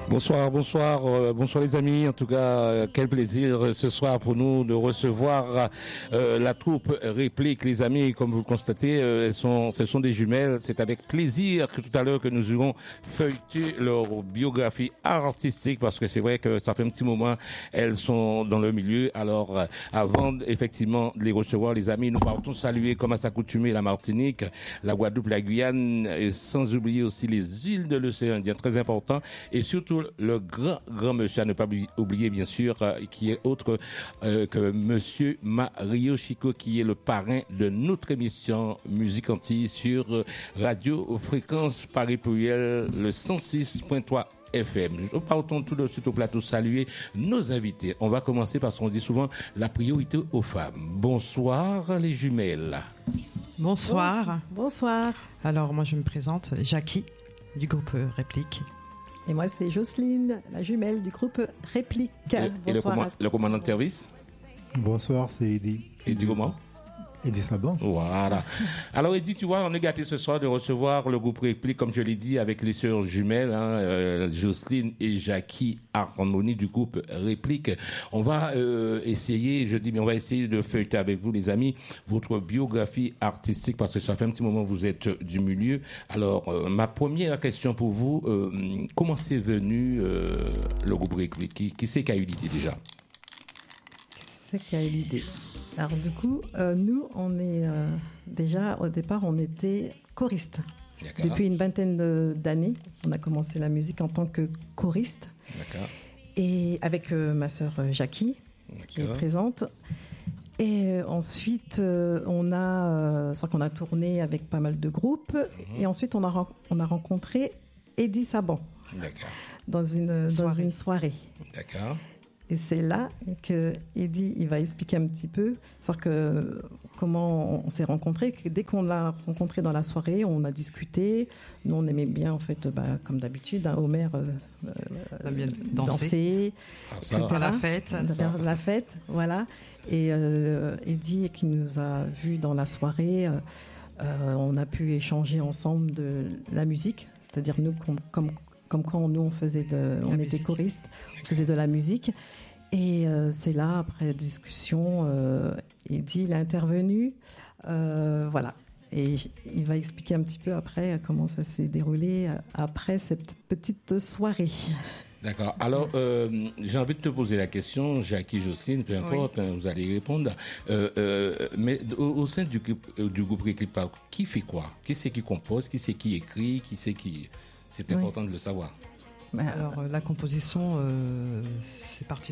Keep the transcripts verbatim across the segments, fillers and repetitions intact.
Bonsoir, bonsoir, euh, bonsoir les amis. En tout cas, euh, quel plaisir euh, ce soir pour nous de recevoir euh, la troupe Réplique, les amis. Comme vous le constatez, euh, elles sont, ce sont des jumelles. C'est avec plaisir que tout à l'heure que nous irons feuilleter leur biographie artistique, parce que c'est vrai que ça fait un petit moment elles sont dans le milieu. Alors, euh, avant effectivement de les recevoir, les amis, nous partons saluer comme à s'accoutumer la Martinique, la Guadeloupe, la Guyane, et sans oublier aussi les îles de l'océan Indien, très important, et surtout le grand, grand monsieur, à ne pas oublier bien sûr, euh, qui est autre euh, que monsieur Mario Chico, qui est le parrain de notre émission Musique Antilles sur euh, Radio Fréquence Paris Pluriel, le cent six point trois F M. Nous partons tout de suite au plateau saluer nos invités. On va commencer par ce qu'on dit souvent, la priorité aux femmes. Bonsoir les jumelles. Bonsoir. Bonsoir. Alors moi je me présente, Jackie du groupe Réplique. Et moi c'est Jocelyne, la jumelle du groupe Réplique. Et, et le, command, le commandant de service. Bonsoir, c'est Eddy. Eddy comment? Eddy Saban. Voilà. Alors Eddy, tu vois, on est gâtés ce soir de recevoir le groupe Réplique, comme je l'ai dit, avec les sœurs jumelles, hein, euh, Jocelyne et Jackie Harmonie du groupe Réplique. On va euh, essayer, je dis, mais on va essayer de feuilleter avec vous, les amis, votre biographie artistique, parce que ça fait un petit moment que vous êtes du milieu. Alors, euh, ma première question pour vous, euh, comment c'est venu euh, le groupe Réplique? Qui, qui c'est qui a eu l'idée déjà? Qui c'est qui a eu l'idée? Alors du coup, euh, nous, on est euh, déjà, au départ, on était choristes. D'accord. Depuis une vingtaine de, d'années, on a commencé la musique en tant que choriste. D'accord. Et avec euh, ma sœur Jackie, D'accord. qui est présente. Et euh, ensuite, euh, on a, euh, c'est qu'on a tourné avec pas mal de groupes. Mm-hmm. Et ensuite, on a, on a rencontré Eddy Saban. D'accord. Dans une, dans une soirée. D'accord. Et c'est là que Eddy, il va expliquer un petit peu, c'est-à-dire que comment on s'est rencontrés. Que dès qu'on l'a rencontré dans la soirée, on a discuté. Nous, on aimait bien, en fait, bah, comme d'habitude, hein, Homer euh, euh, bien danser, ah, ça. À la fête, ça. la fête, voilà. Et euh, Eddy, qui nous a vus dans la soirée, euh, euh, on a pu échanger ensemble de la musique, c'est-à-dire nous, comme comme quand nous on faisait de, on était choristes, on faisait de la musique. Et euh, c'est là, après discussion, euh, Eddy il est intervenu, euh, voilà. Et il va expliquer un petit peu après comment ça s'est déroulé après cette petite soirée. D'accord. Alors, euh, j'ai envie de te poser la question, Jackie, Jocelyne, peu importe, oui. hein, vous allez répondre. Euh, euh, mais au, au sein du, du groupe Réplique, qui fait quoi? Qui c'est qui compose? Qui c'est qui écrit? Qui c'est qui... C'est important oui. de le savoir. Alors, euh, la composition, euh, c'est parti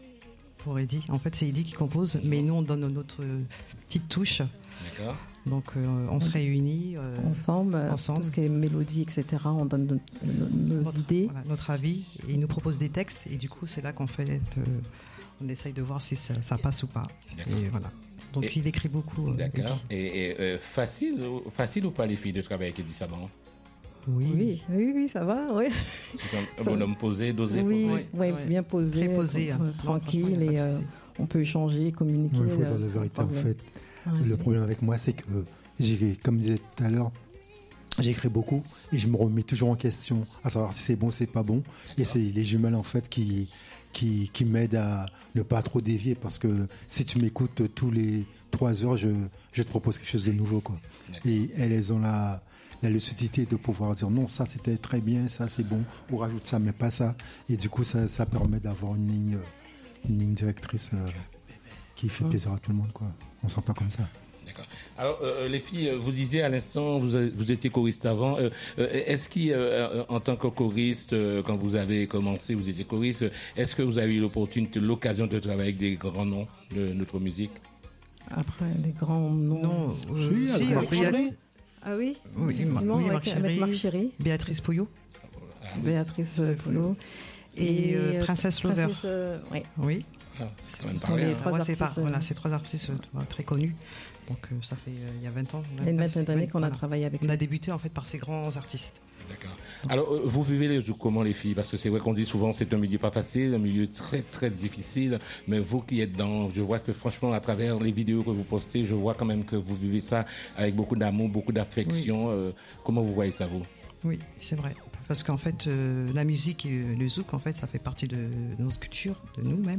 pour Eddy. En fait, c'est Eddy qui compose, mais nous, on donne notre petite touche. D'accord. Donc, euh, on se réunit euh, ensemble, ensemble, tout ce qui est mélodie, et cetera. On donne nos, nos, nos notre, idées. Voilà, notre avis, et il nous propose des textes. Et du coup, c'est là qu'on fait, euh, on essaye de voir si ça, ça passe ou pas. D'accord. Et voilà. Donc, et, il écrit beaucoup. Euh, d'accord. Eddy. Et, et euh, facile, facile ou pas, les filles, de travailler avec Eddy Saban? Oui. Oui, oui, oui, ça va, oui. C'est un, un bonhomme posé, dosé. Oui, oui, oui, bien posé, très posé, hein, tranquille, et euh, on peut échanger, communiquer. Il faut dire la vérité, en fait. Ah, le problème avec moi, c'est que, j'ai, comme je disais tout à l'heure, j'écris beaucoup et je me remets toujours en question, à savoir si c'est bon, si c'est pas bon. Et c'est les jumelles, en fait, qui, qui, qui m'aident à ne pas trop dévier, parce que si tu m'écoutes tous les trois heures, je, je te propose quelque chose de nouveau, quoi. Et elles, elles ont la... la lucidité de pouvoir dire non, ça c'était très bien, ça c'est bon, ou rajoute ça mais pas ça, et du coup ça, ça permet d'avoir une ligne, une ligne directrice euh, qui fait plaisir à tout le monde, quoi. On s'entend comme ça. D'accord. Alors euh, les filles, vous disiez à l'instant, vous, avez, vous étiez choriste avant, euh, est-ce qu'en euh, tant que choriste, euh, quand vous avez commencé, vous étiez choriste, est-ce que vous avez eu l'opportunité, l'occasion de travailler avec des grands noms de notre musique? Après, des grands noms... Non, euh, si, si, Marc Chéry. Ah oui, oui, oui avec, Marc Chéry, avec Marc Chéry, Béatrice Pouillot, ah, oui. Béatrice Pouillot et, et euh, Princesse Lover. Princesse, euh, oui. Oui. Ah, c'est sont les trois artistes, pas, voilà, ces trois artistes euh, très connus. Donc euh, ça fait euh, il y a vingt ans. Il y a une vingtaine d'années qu'on voilà. a travaillé avec. On a débuté en fait par ces grands artistes. D'accord. Alors euh, vous vivez les jours comment, les filles? Parce que c'est vrai qu'on dit souvent c'est un milieu pas facile, un milieu très très difficile. Mais vous qui êtes dans, je vois que franchement à travers les vidéos que vous postez, je vois quand même que vous vivez ça avec beaucoup d'amour, beaucoup d'affection. Oui. Euh, comment vous voyez ça, vous? Oui, c'est vrai. parce qu'en fait, euh, la musique et le zouk, en fait, ça fait partie de, de notre culture, de nous-mêmes.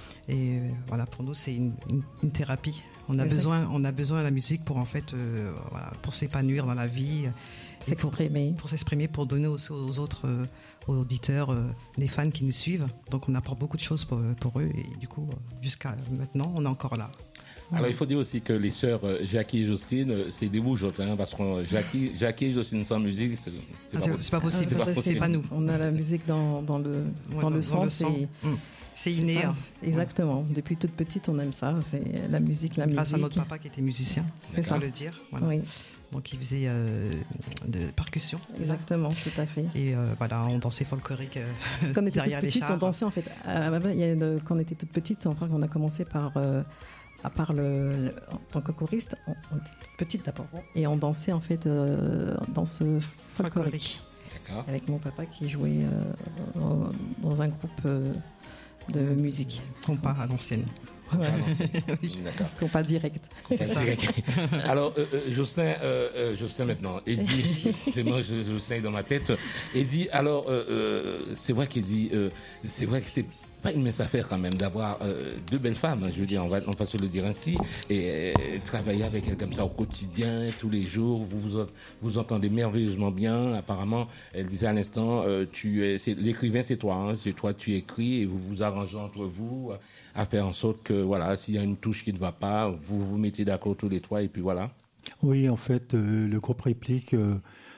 Et euh, voilà, pour nous, c'est une, une, une thérapie. On a besoin, on a besoin de la musique pour en fait, euh, voilà, pour s'épanouir dans la vie, s'exprimer, pour, pour s'exprimer, pour donner aussi aux autres, euh, aux auditeurs, euh, les fans qui nous suivent. Donc, on apporte beaucoup de choses pour, pour eux. Et du coup, jusqu'à maintenant, on est encore là. Alors, il faut dire aussi que les sœurs Jackie et Jocelyne, c'est des bougeottes, hein, parce que Jackie, Jackie et Jocelyne sans musique, c'est, c'est, ah, pas, c'est, possible. c'est pas possible. Ah, c'est, pas c'est, possible. c'est pas nous. On a la musique dans, dans le, ouais, dans dans, le sang. Dans le sang. C'est, mmh. c'est inné. C'est ça, c'est, exactement. Depuis toute petite, on aime ça. C'est la musique, la Grâce musique. à notre papa qui était musicien, c'est ça le dire. Voilà. Oui. Donc, il faisait euh, de percussion. Exactement, tout à fait. Et euh, voilà, on dansait folklorique euh, quand on était derrière toute petite, les chars. on dansait en fait. Euh, il y a le, quand on était toute petite, enfin, on a commencé par, euh, à part le, le, en tant que choriste, on, on était toute petite d'abord, et on dansait en fait euh, dans ce folklorique. D'accord. Avec mon papa qui jouait euh, dans, dans un groupe euh, de musique. Compas à l'ancienne. Ouais. Oui. D'accord. Compas direct. Compas direct. Alors, euh, euh, Jocelyn, euh, euh, Jocelyn maintenant, Eddie, c'est moi, je, je sais dans ma tête. Eddie, alors, euh, euh, c'est vrai qu'Eddie, euh, c'est vrai que c'est pas une mince affaire quand même d'avoir euh, deux belles femmes, hein, je veux dire, on va, on va se le dire ainsi, et euh, travailler avec elles comme ça au quotidien, tous les jours, vous vous, vous entendez merveilleusement bien. Apparemment, elle disait à l'instant, euh, tu es, c'est, l'écrivain c'est toi, hein, c'est toi, tu écris et vous vous arrangez entre vous à faire en sorte que, voilà, s'il y a une touche qui ne va pas, vous vous mettez d'accord tous les trois et puis voilà. Oui, en fait, euh, le groupe Réplique, euh,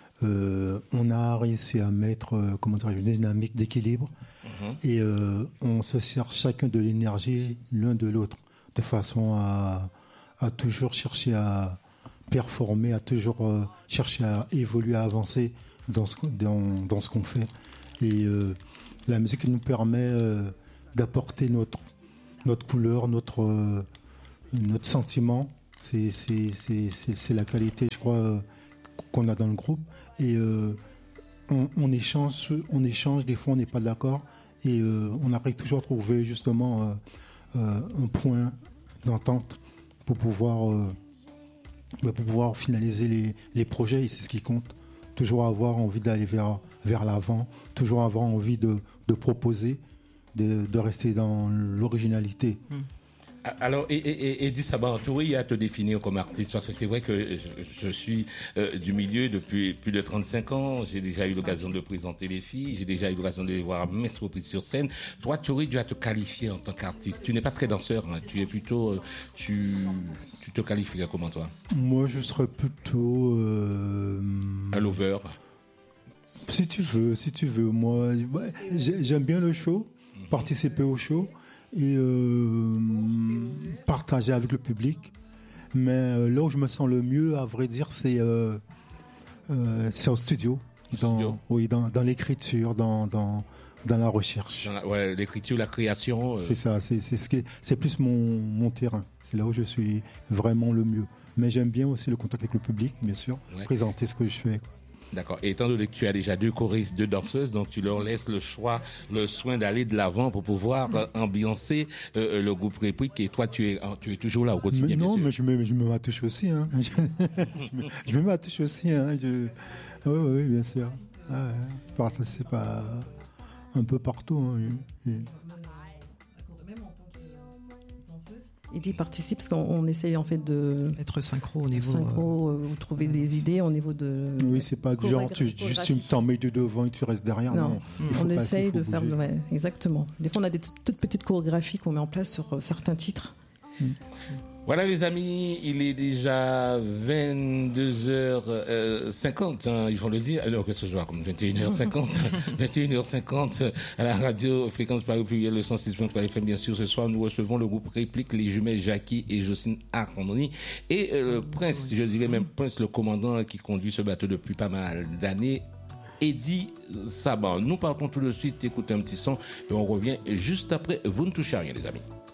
euh, on a réussi à mettre, euh, comment dire, une dynamique d'équilibre. Mmh. Et euh, on se sert chacun de l'énergie l'un de l'autre, de façon à, à toujours chercher à performer, à toujours euh, chercher à évoluer, à avancer dans ce, dans, dans ce qu'on fait. Et euh, la musique nous permet euh, d'apporter notre, notre couleur, notre, euh, notre sentiment. C'est, c'est, c'est, c'est, c'est la qualité, je crois, euh, qu'on a dans le groupe. Et euh, on, on, échange, on échange, des fois on n'est pas d'accord. Et euh, on arrive toujours à trouver justement euh, euh, un point d'entente pour pouvoir, euh, pour pouvoir finaliser les, les projets. Et c'est ce qui compte. Toujours avoir envie d'aller vers, vers l'avant, toujours avoir envie de, de proposer, de, de rester dans l'originalité. Mmh. Alors, et, et, et Eddie Sabantouri à te définir comme artiste, parce que c'est vrai que je, je suis euh, du milieu depuis plus de trente-cinq ans, j'ai déjà eu l'occasion de présenter les filles, j'ai déjà eu l'occasion de les voir maintes reprises sur scène. Toi, tu aurais dû te qualifier en tant qu'artiste. Tu n'es pas très danseur, hein, tu es plutôt, euh, tu, tu te qualifierais comment toi? Moi, je serais plutôt... Euh... un lover. Si tu veux, si tu veux. Moi, ouais, j'aime bien le show, mm-hmm. participer au show. Et euh, partager avec le public. Mais euh, là où je me sens le mieux, à vrai dire, c'est, euh, euh, c'est au studio. Dans, studio. Oui, dans, dans l'écriture, dans, dans, dans la recherche. Dans la, ouais, l'écriture, la création. Euh... C'est ça, c'est, c'est, ce qui est, c'est plus mon, mon terrain. C'est là où je suis vraiment le mieux. Mais j'aime bien aussi le contact avec le public, bien sûr, ouais. présenter ce que je fais, quoi. D'accord. Et étant donné que tu as déjà deux choristes, deux danseuses, donc tu leur laisses le choix, le soin d'aller de l'avant pour pouvoir euh, ambiancer euh, le groupe Réplique. Et toi, tu es, tu es toujours là au quotidien. Mais non, bien mais je me, je me m'attouche aussi. Hein. je, me, je me m'attouche aussi. Hein. Je... Oui, oui, bien sûr. Ah, ouais. Participe pas un peu partout. Hein. Oui. Il participe parce qu'on essaye en fait de être synchro au niveau synchro, euh, ou trouver des idées au niveau de. Oui, c'est pas du genre tu juste tu t'en mets de devant et tu restes derrière. Non, non. Mmh. on essaye de faire ouais, exactement. Des fois, on a des t- toutes petites chorégraphies qu'on met en place sur euh, certains titres. Mmh. Voilà les amis, il est déjà vingt-deux heures cinquante, hein, il faut le dire. Alors que ce soir, comme vingt et une heures cinquante, vingt et une heures cinquante à la radio Fréquence Paris Pluriel, le cent six point trois F M. Bien sûr, ce soir, nous recevons le groupe Réplique, les jumelles Jackie et Jocelyne Harmonie. Et euh, le prince, je dirais même prince, le commandant qui conduit ce bateau depuis pas mal d'années, Eddie Saban. Nous partons tout de suite écouter un petit son et on revient juste après. Vous ne touchez à rien, les amis.